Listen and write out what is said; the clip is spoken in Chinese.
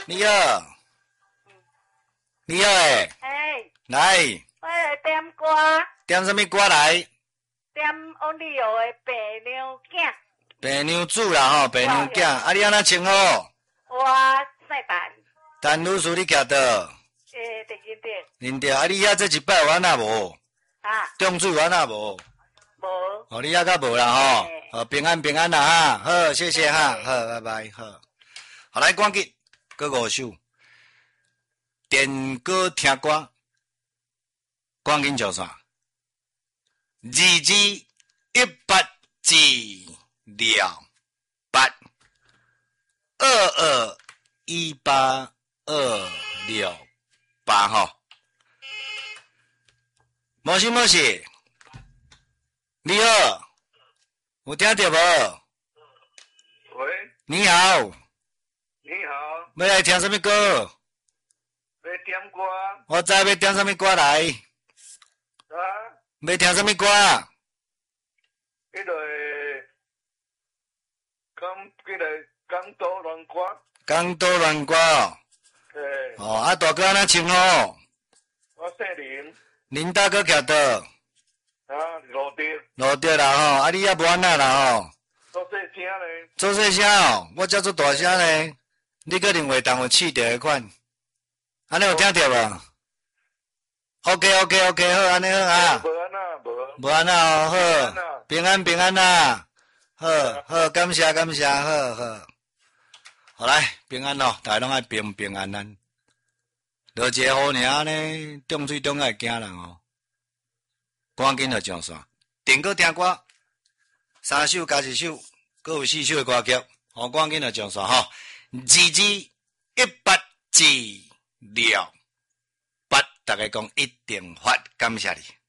你好，你好诶，来， 我来点歌， 点什么歌来？ 点王力宏的《白娘囝》。 白娘子啦吼，白娘囝，啊你安怎称呼？ 我姓陈， 陈女士你徛倒？ 第几点？ 认得啊？你遐这一摆有安那无？ 啊， 中暑有安那无？ 无。 哦，你遐较无啦吼，哦平安平安啦哈，好谢谢哈，好拜拜好。好来，赶紧，搁5首，点歌听歌，赶紧叫啥？2218治疗8221828吼。莫是莫是，你好，有听到无？ 喂， 你好， 你好， 要来听什么歌？ 要点歌我知要点什么歌来？ 啊？ 要听什么歌？ 迄个港岛乱歌。 港岛乱歌哦。 嘿， 哦，啊大哥安怎称呼？ 我姓林， 林大哥徛倒？ 啊，路地， 路着啦吼，啊你也无安那啦吼。 做细声咧。 做细声哦，我才做大声呢。你可能话当有试着迄款，安尼有听到无 ？OK，好，安尼好啊。 无安那，无。 无安那哦，好， 安平安平安啦。好，感谢，好。好来，平安咯，大家拢爱平平安安。落一个雨尔呢，中水中爱惊人哦。赶紧就上线，点歌听歌，3首加1首，各有4首的歌曲，好，赶紧就上线吼。2218治疗8，大家讲一定发，感谢你。